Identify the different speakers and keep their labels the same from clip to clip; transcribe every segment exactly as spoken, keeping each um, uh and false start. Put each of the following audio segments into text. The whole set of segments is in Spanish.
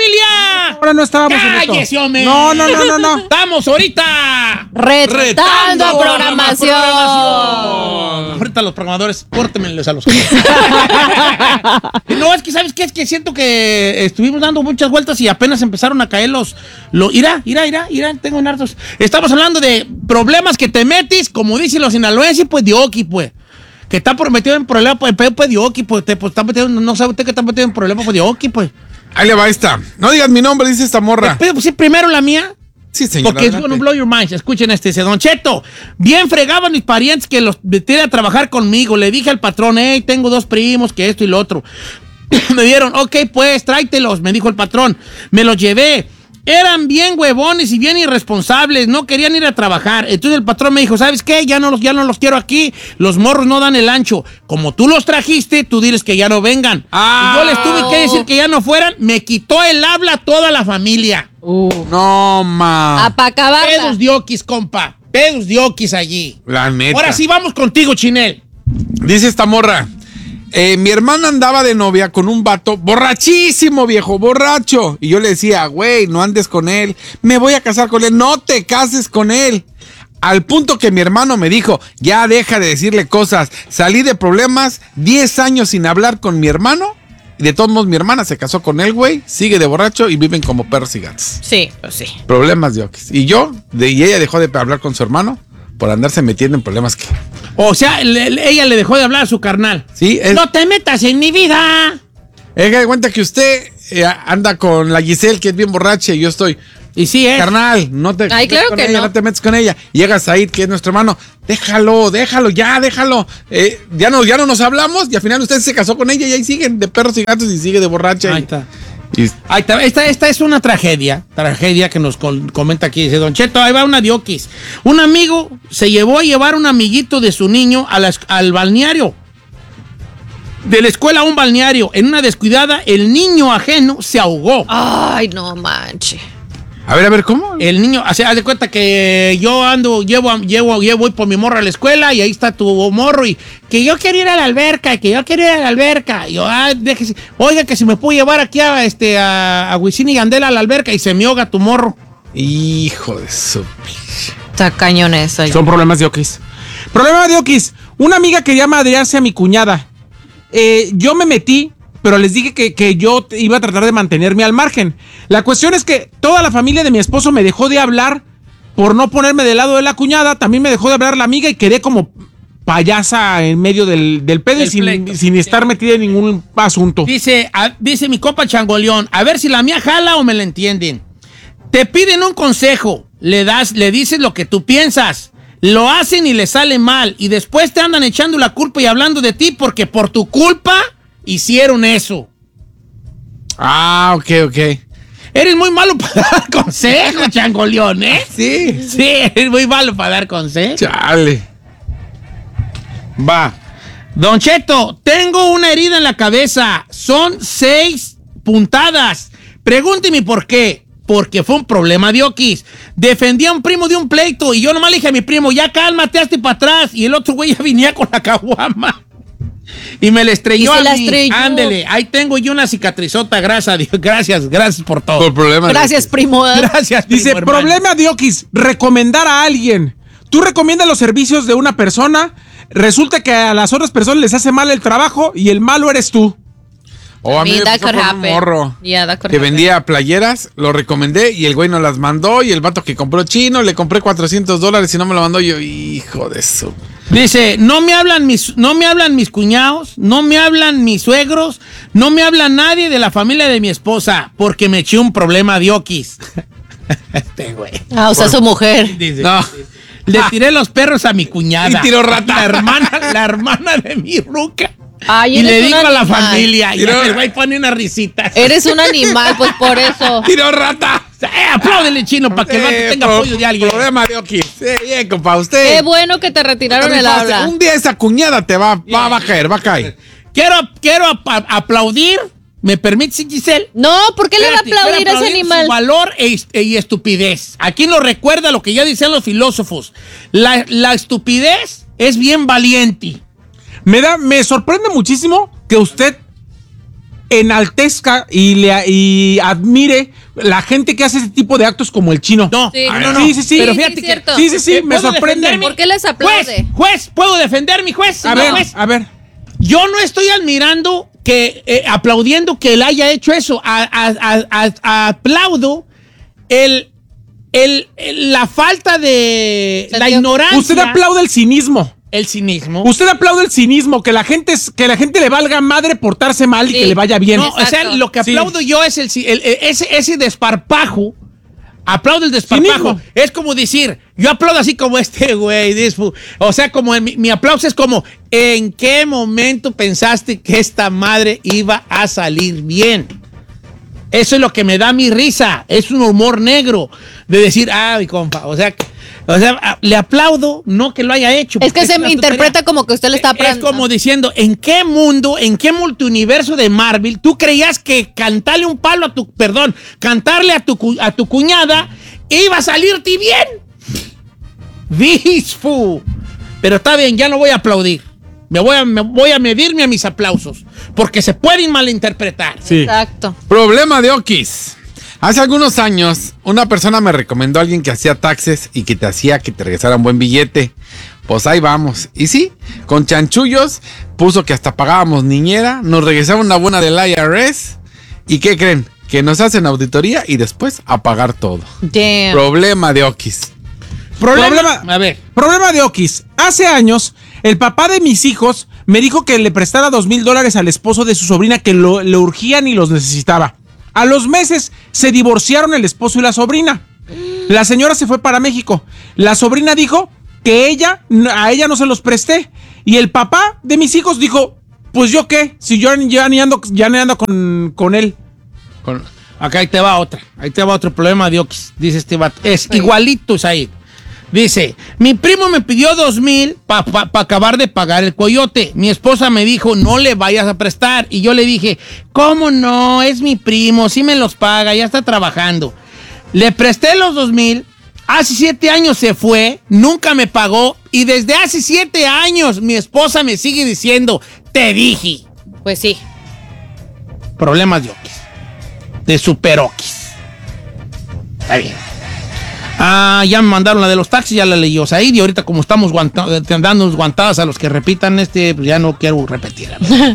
Speaker 1: familia!
Speaker 2: Ahora no estábamos en esto.
Speaker 1: ¡Cállese, hombre!
Speaker 2: No, no, no, no, no.
Speaker 1: Estamos ahorita
Speaker 3: Retando programación.
Speaker 1: programación. Ahorita los programadores, córtenmelos a los No, es que, ¿sabes qué? Es que siento que estuvimos dando muchas vueltas y apenas empezaron a caer los... los irá, irá, irá, irá, tengo en hartos. Estamos hablando de problemas que te metes, como dicen los sinaloenses, pues, de oki, pues. Que está metido en problemas, pues, pues, de oki, pues, te, pues, está metido, no sabe usted que está metido en problemas, pues, de oki, pues.
Speaker 2: Ahí le va esta. No digas mi nombre, dice esta morra.
Speaker 1: Pues, sí, primero la mía.
Speaker 2: Sí, señor.
Speaker 1: Porque es gonna blow your minds. Escuchen este, dice, Don Cheto, bien fregaban mis parientes que los metí a trabajar conmigo. Le dije al patrón, hey, tengo dos primos, que esto y lo otro. Me dieron, ok, pues, tráetelos, me dijo el patrón. Me los llevé. Eran bien huevones y bien irresponsables, no querían ir a trabajar. Entonces el patrón me dijo, ¿sabes qué? Ya no los, ya no los quiero aquí, los morros no dan el ancho. Como tú los trajiste, tú diles que ya no vengan.
Speaker 2: Ah,
Speaker 1: y yo les tuve que decir que ya no fueran, me quitó el habla a toda la familia.
Speaker 3: Uh.
Speaker 2: No, ma.
Speaker 3: A pa' acabarla.
Speaker 1: Pedos diokis, compa. Pedos diokis allí.
Speaker 2: La neta.
Speaker 1: Ahora sí vamos contigo, Chinel.
Speaker 2: Dice esta morra. Eh, mi hermana andaba de novia con un vato borrachísimo, viejo, borracho. Y yo le decía, güey, no andes con él. Me voy a casar con él. No te cases con él. Al punto que mi hermano me dijo, ya deja de decirle cosas. Salí de problemas, diez años sin hablar con mi hermano. Y de todos modos, mi hermana se casó con él, güey. Sigue de borracho y viven como perros y gatos.
Speaker 3: Sí, pues sí.
Speaker 2: Problemas de oquis. Y yo, de, y ella dejó de hablar con su hermano por andarse metiendo en problemas que...
Speaker 1: O sea, le, le, ella le dejó de hablar a su carnal.
Speaker 2: Sí, es...
Speaker 1: No te metas en mi vida.
Speaker 2: Haga de cuenta que usted eh, anda con la Giselle, que es bien borracha, y yo estoy...
Speaker 1: Y sí, ¿eh?
Speaker 2: Carnal, no te
Speaker 3: Ay, claro
Speaker 2: con
Speaker 3: que
Speaker 2: ella,
Speaker 3: no.
Speaker 2: no te metes con ella. Llega Said, que es nuestro hermano. Déjalo, déjalo, ya, déjalo. Eh, ya, no, ya no nos hablamos y al final usted se casó con ella y ahí siguen de perros y gatos y sigue de borracha.
Speaker 1: Ahí
Speaker 2: y,
Speaker 1: está.
Speaker 2: Y,
Speaker 1: Ahí está. Esta, esta es una tragedia. Tragedia que nos con, comenta aquí. Dice, Don Cheto, ahí va una diokis. Un amigo se llevó a llevar un amiguito de su niño a la, al balneario. De la escuela a un balneario. En una descuidada, el niño ajeno se ahogó.
Speaker 3: Ay, no manche.
Speaker 2: a ver, a ver, ¿cómo?
Speaker 1: El niño, o sea, haz de cuenta que yo ando, llevo, llevo, llevo, voy por mi morro a la escuela y ahí está tu morro y que yo quiero ir a la alberca, y que yo quiero ir a la alberca. Y yo, ah, déjese, oiga, que si me puedo llevar aquí a, este, a, a Wisin y Yandel a la alberca y se me ahoga tu morro.
Speaker 2: Hijo de su...
Speaker 3: Está cañón eso.
Speaker 4: Son problemas de oquis. Problema de oquis. Una amiga quería madrearse a mi cuñada. Eh, yo me metí, pero les dije que, que yo iba a tratar de mantenerme al margen. La cuestión es que toda la familia de mi esposo me dejó de hablar por no ponerme del lado de la cuñada. También me dejó de hablar la amiga y quedé como payasa en medio del, del pedo y sin, sin estar metida en ningún asunto.
Speaker 1: Dice, a, dice mi compa Changoleón, a ver si la mía jala o me la entienden. Te piden un consejo, le das, le dices lo que tú piensas, lo hacen y le sale mal y después te andan echando la culpa y hablando de ti porque por tu culpa hicieron eso.
Speaker 2: Ah, ok, ok.
Speaker 1: Eres muy malo para dar consejos, Changoleón, ¿eh?
Speaker 2: Sí.
Speaker 1: Sí, eres muy malo para dar consejos.
Speaker 2: Chale.
Speaker 1: Va. Don Cheto, tengo una herida en la cabeza. Son seis puntadas. Pregúnteme por qué. Porque fue un problema de oquis. Defendí a un primo de un pleito y yo nomás le dije a mi primo, ya cálmate, hazte para atrás. Y el otro güey ya venía con la caguama. Y me la estrelló
Speaker 3: Y se
Speaker 1: a
Speaker 3: la
Speaker 1: mí.
Speaker 3: estrelló.
Speaker 1: Ándele, ahí tengo yo una cicatrizota, gracias a Dios. Gracias, gracias por todo.
Speaker 2: Por problemas.
Speaker 3: Gracias, primo.
Speaker 1: Gracias,
Speaker 4: Dice,
Speaker 1: primo hermano.
Speaker 4: problema de oquis, recomendar a alguien. Tú recomiendas los servicios de una persona, resulta que a las otras personas les hace mal el trabajo y el malo eres tú.
Speaker 2: O a mí
Speaker 3: I mean,
Speaker 2: me
Speaker 3: that
Speaker 2: pasó
Speaker 3: could
Speaker 2: con un
Speaker 3: happen.
Speaker 2: morro
Speaker 3: Yeah, that could
Speaker 2: que
Speaker 3: happen.
Speaker 2: vendía playeras, lo recomendé y el güey no las mandó y el vato que compró chino le compré cuatrocientos dólares y no me lo mandó yo, hijo de eso.
Speaker 1: Dice, no me hablan mis, no me hablan mis cuñados, no me hablan mis suegros, no me habla nadie de la familia de mi esposa, porque me eché un problema de oquis. Este güey.
Speaker 3: Ah, o sea, su mujer.
Speaker 1: Dice,
Speaker 2: No.
Speaker 1: le tiré los perros a mi cuñada.
Speaker 2: Y tiró rata.
Speaker 1: La hermana, la hermana de mi ruca.
Speaker 3: Ay,
Speaker 1: Y
Speaker 3: eres
Speaker 1: le
Speaker 3: un
Speaker 1: dijo a la
Speaker 3: animal.
Speaker 1: familia. Y
Speaker 2: Tiró-
Speaker 1: el güey pone una risita.
Speaker 3: Eres un animal, pues por eso.
Speaker 2: ¡Tiró rata!
Speaker 1: Eh, apláudele, chino, para que el vato
Speaker 2: Eh,
Speaker 1: tenga
Speaker 2: pro-
Speaker 1: apoyo de alguien.
Speaker 2: Problema de oquis. Sí, bien, compa, usted.
Speaker 3: Qué bueno que te retiraron el habla.
Speaker 2: Un día esa cuñada te va, va, va a caer, va a caer.
Speaker 1: Quiero, quiero ap- aplaudir. ¿Me permites, Giselle?
Speaker 3: No, ¿por qué le va a
Speaker 1: Espérate,
Speaker 3: aplaudir a
Speaker 1: quiero
Speaker 3: ese animal?
Speaker 1: Su valor e, est- y estupidez. Aquí nos recuerda lo que ya decían los filósofos. La, la estupidez es bien valiente.
Speaker 4: Me da, me sorprende muchísimo que usted enaltezca y, le, y admire la gente que hace ese tipo de actos como el chino.
Speaker 1: No,
Speaker 3: Sí.
Speaker 1: ah, no, no.
Speaker 4: Sí, sí, sí.
Speaker 1: Pero
Speaker 3: Sí,
Speaker 1: fíjate
Speaker 3: sí,
Speaker 1: que...
Speaker 3: cierto.
Speaker 4: Sí, sí, sí, me
Speaker 1: ¿Puedo
Speaker 4: sorprende.
Speaker 1: defenderme?
Speaker 3: ¿Por qué les
Speaker 1: Juez,
Speaker 3: aplaude?
Speaker 1: juez, ¿puedo defender mi juez?
Speaker 4: A
Speaker 1: señor
Speaker 4: ver,
Speaker 1: juez?
Speaker 4: a ver.
Speaker 1: Yo no estoy admirando que, eh, aplaudiendo que él haya hecho eso. A, a- a- a- a- aplaudo el, el, el- la falta de... La
Speaker 3: Sentido.
Speaker 1: ignorancia.
Speaker 4: Usted aplaude el cinismo.
Speaker 1: El cinismo.
Speaker 4: Usted aplaude el cinismo, que la gente es- que la gente le valga madre portarse mal y
Speaker 3: Sí.
Speaker 4: que le vaya bien.
Speaker 1: No, o sea,
Speaker 3: Exacto.
Speaker 1: lo que
Speaker 4: Sí.
Speaker 1: aplaudo yo es el, el- el- ese, ese desparpajo. Aplaudo el desparpajo.
Speaker 4: Cinismo.
Speaker 1: Es como decir, yo aplaudo así como este güey. this fool. O sea, como en mi, mi aplauso es como, ¿en qué momento pensaste que esta madre iba a salir bien? Eso es lo que me da mi risa. Es un humor negro de decir, ah, mi compa. O sea, o sea, a- le aplaudo, no que lo haya hecho.
Speaker 3: Es que
Speaker 1: porque
Speaker 3: se
Speaker 1: una
Speaker 3: interpreta
Speaker 1: tontería.
Speaker 3: como que usted le está
Speaker 1: Es
Speaker 3: aplaudiendo.
Speaker 1: como diciendo, ¿en qué mundo, en qué multiuniverso de Marvel tú creías que cantarle un palo a tu, perdón, cantarle a tu, cu- a tu cuñada iba a salirte bien? Bisfu. Pero está bien, ya no voy a aplaudir. Me voy a, me voy a medirme a mis aplausos, porque se pueden malinterpretar.
Speaker 4: Sí.
Speaker 3: Exacto.
Speaker 2: Problema de Okis. Hace algunos años, una persona me recomendó a alguien que hacía taxes y que te hacía que te regresara un buen billete. Pues ahí vamos. Y sí, con chanchullos, puso que hasta pagábamos niñera, nos regresaba una buena del I R S. ¿Y qué creen? Que nos hacen auditoría y después a pagar todo.
Speaker 3: Damn.
Speaker 2: Problema de Okis.
Speaker 1: Problema,
Speaker 4: Problema-
Speaker 1: a ver.
Speaker 4: Problema de Okis. Hace años, el papá de mis hijos me dijo que le prestara dos mil dólares al esposo de su sobrina que lo, le urgían y los necesitaba. A los meses se divorciaron el esposo y la sobrina. La señora se fue para México. La sobrina dijo que ella, a ella no se los presté. Y el papá de mis hijos dijo, pues yo qué, si yo ya ni ando, ya ni ando con, con él.
Speaker 1: Con- acá ahí te va otra. Ahí te va otro problema de Oquis. Dice este vato. Es
Speaker 3: Ay.
Speaker 1: igualito, Said. Dice, mi primo me pidió dos mil para pa, pa acabar de pagar el coyote. Mi esposa me dijo, no le vayas a prestar. Y yo le dije, ¿cómo no? Es mi primo, sí me los paga, ya está trabajando. Le presté los dos mil. Hace siete años se fue, nunca me pagó. Y desde hace siete años mi esposa me sigue diciendo, te dije.
Speaker 3: Pues sí.
Speaker 1: Problemas de Oquis. De super Oquis. Está bien. Ah, ya me mandaron la de los taxis, ya la leyó Said. Y ahorita, como estamos guanta- dando guantadas a los que repitan este, pues ya no quiero repetir.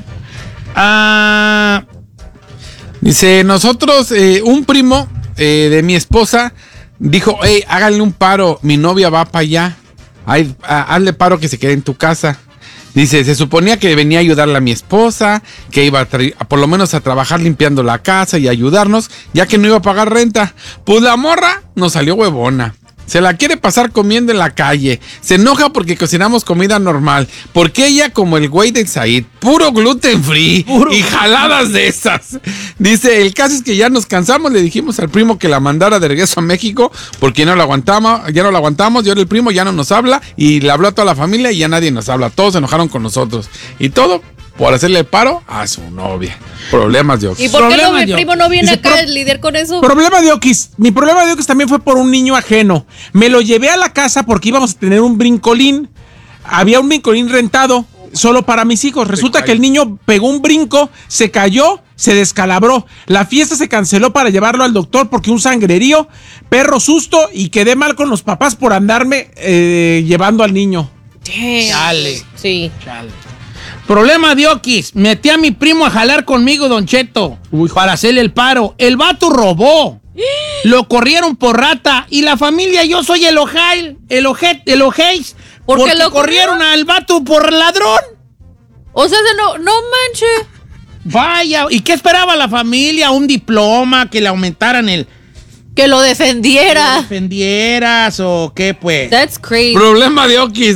Speaker 1: Ah,
Speaker 2: Dice, nosotros, eh, un primo eh, de mi esposa dijo, hey, háganle un paro, mi novia va para allá. Ay, ah, hazle paro que se quede en tu casa. Dice, se suponía que venía a ayudarle a mi esposa, que iba a, tra- a por lo menos a trabajar limpiando la casa y ayudarnos, ya que no iba a pagar renta. Pues la morra nos salió huevona. Se la quiere pasar comiendo en la calle. Se enoja porque cocinamos comida normal. Porque ella, como el güey de Said, puro gluten free
Speaker 1: Puro
Speaker 2: y jaladas de esas. Dice, el caso es que ya nos cansamos, le dijimos al primo que la mandara de regreso a México porque no la aguantamos, ya no la aguantamos, y ahora el primo ya no nos habla y le habló a toda la familia y ya nadie nos habla. Todos se enojaron con nosotros. Y todo por hacerle el paro a su novia. Problemas de
Speaker 3: ¿Y
Speaker 2: Oquis.
Speaker 3: por qué no,
Speaker 1: Problemas
Speaker 3: mi
Speaker 1: de-
Speaker 3: primo no viene
Speaker 4: Dice,
Speaker 3: acá
Speaker 4: pro-
Speaker 3: a lidiar con eso?
Speaker 4: Problema de Okis. Mi problema de Okis también fue por un niño ajeno. Me lo llevé a la casa porque íbamos a tener un brincolín. Había un brincolín rentado solo para mis hijos. Resulta que el niño pegó un brinco, se cayó, se descalabró. La fiesta se canceló para llevarlo al doctor porque un sangrerío, perro susto, y quedé mal con los papás por andarme eh, llevando al niño.
Speaker 3: Damn.
Speaker 1: Chale.
Speaker 3: Sí.
Speaker 1: chale. Problema de Oquis. Metí a mi primo a jalar conmigo, Don Cheto,
Speaker 4: Uy.
Speaker 1: para hacerle el paro. El vato robó. Lo corrieron por rata. Y la familia, yo soy el ojail, el ojet, el ojéis.
Speaker 3: ¿Por qué
Speaker 1: Porque
Speaker 3: lo
Speaker 1: corrieron al vato por ladrón.
Speaker 3: O sea, se no, no manche.
Speaker 1: Vaya, ¿y qué esperaba la familia? Un diploma, que le aumentaran el...
Speaker 3: Que lo
Speaker 1: que
Speaker 3: defendiera.
Speaker 1: lo defendieras o qué, pues.
Speaker 3: That's crazy.
Speaker 2: Problema de Okis.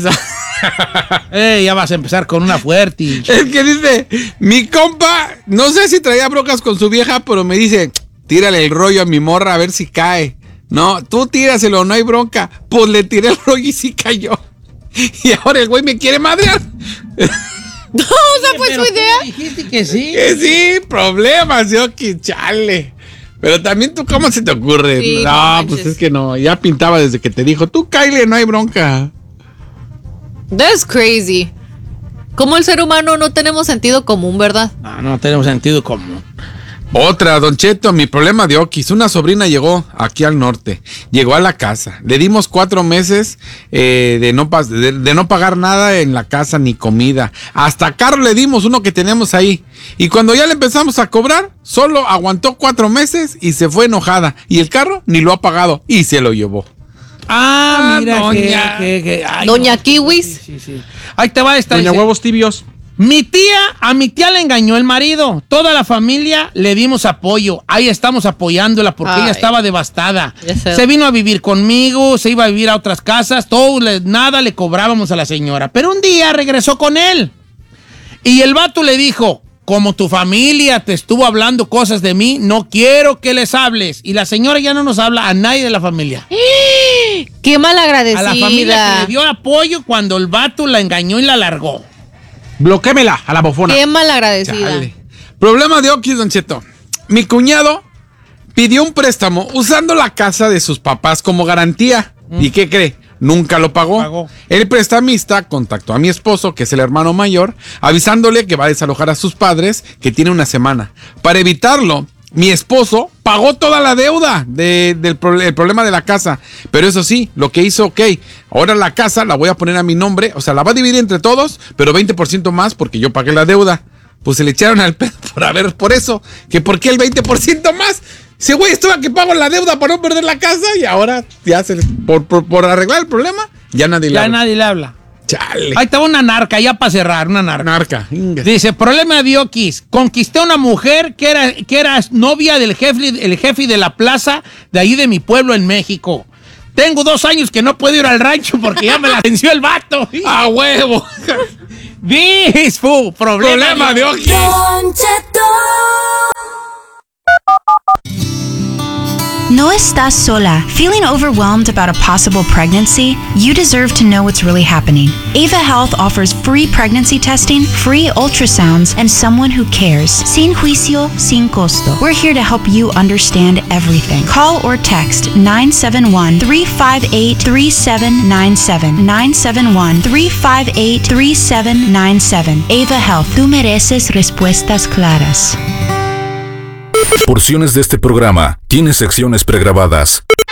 Speaker 1: Eh, ya vas a empezar con una fuerte.
Speaker 2: Es que dice, mi compa, no sé si traía brocas con su vieja, pero me dice, tírale el rollo a mi morra a ver si cae. No, tú tíraselo, no hay bronca. Pues le tiré el rollo y sí cayó. Y ahora el güey me quiere madrear.
Speaker 3: No, o sea, fue
Speaker 1: Pero
Speaker 3: su
Speaker 1: tú
Speaker 3: idea.
Speaker 1: dijiste que sí.
Speaker 2: Que sí, problemas, yo que chale. Pero también tú, ¿cómo se te ocurre?
Speaker 3: Sí,
Speaker 2: no,
Speaker 3: no manches.
Speaker 2: pues es que no, ya pintaba desde que te dijo, tú cáele, no hay bronca.
Speaker 3: That's crazy. Como el ser humano no tenemos sentido común, ¿verdad?
Speaker 1: No, no tenemos sentido común.
Speaker 2: Otra, Don Cheto, mi problema de Oquis. Una sobrina llegó aquí al norte, llegó a la casa. Le dimos cuatro meses eh, de, no pas- de, de no pagar nada en la casa ni comida. Hasta carro le dimos, uno que tenemos ahí. Y cuando ya le empezamos a cobrar, solo aguantó cuatro meses y se fue enojada. Y el carro ni lo ha pagado y se lo llevó.
Speaker 1: Ah,
Speaker 2: Ah,
Speaker 1: mira,
Speaker 2: doña.
Speaker 1: que, que- que- ay,
Speaker 3: Doña
Speaker 1: no,
Speaker 3: Kiwis.
Speaker 1: Sí, sí, sí. Ahí te va esta.
Speaker 4: Doña
Speaker 1: dice,
Speaker 4: Huevos Tibios.
Speaker 1: mi tía, a mi tía le engañó el marido. Toda la familia le dimos apoyo. Ahí estamos apoyándola porque
Speaker 3: Ay.
Speaker 1: ella estaba devastada.
Speaker 3: Ya sé.
Speaker 1: Se vino a vivir conmigo, se iba a vivir a otras casas, todo, le- nada le cobrábamos a la señora. Pero un día regresó con él. Y el vato le dijo, como tu familia te estuvo hablando cosas de mí, no quiero que les hables. Y la señora ya no nos habla a nadie de la familia.
Speaker 3: Qué mal
Speaker 1: A
Speaker 3: agradecida.
Speaker 1: la familia que le dio apoyo cuando el vato la engañó y la largó.
Speaker 4: Bloquémela a la bofona.
Speaker 3: Qué mal agradecida.
Speaker 2: Chale. Problema de Oquis, Don Cheto. Mi cuñado pidió un préstamo usando la casa de sus papás como garantía. ¿Y qué cree? Nunca lo pagó.
Speaker 1: Pagó.
Speaker 2: El prestamista contactó a mi esposo, que es el hermano mayor, avisándole que va a desalojar a sus padres, que tiene una semana. Para evitarlo, mi esposo pagó toda la deuda de- del pro- el problema de la casa. Pero eso sí, lo que hizo, ok, ahora la casa la voy a poner a mi nombre, o sea, la va a dividir entre todos, pero veinte por ciento más porque yo pagué la deuda. Pues se le echaron al pedo por a ver por eso, que por qué el veinte por ciento más. Ese güey estuvo a que pago la deuda para no perder la casa y ahora ya se les- por, por, por arreglar el problema, ya nadie le
Speaker 1: Ya
Speaker 2: habla.
Speaker 1: nadie le habla.
Speaker 2: Chale.
Speaker 1: Ahí estaba una narca, ya para cerrar, una narca.
Speaker 2: Narca. Inga.
Speaker 1: Dice, problema de Oquis. Conquisté a una mujer que era, que era novia del jefe, el jefe de la plaza de ahí de mi pueblo en México. Tengo dos años que no puedo ir al rancho porque ya me la venció el vato.
Speaker 2: ¡A huevo!
Speaker 1: This, fu, problema,
Speaker 2: Problema de Oquis.
Speaker 5: Don Cheto.
Speaker 6: No estás sola. Feeling overwhelmed about a possible pregnancy? You deserve to know what's really happening. Ava Health offers free pregnancy testing, free ultrasounds, and someone who cares. Sin juicio, sin costo. We're here to help you understand everything. Call or text nine seven one, three five eight, three seven nine seven. nine seven one, three five eight, three seven nine seven. Ava Health. Tú mereces respuestas claras.
Speaker 7: Porciones de este programa tiene secciones pregrabadas.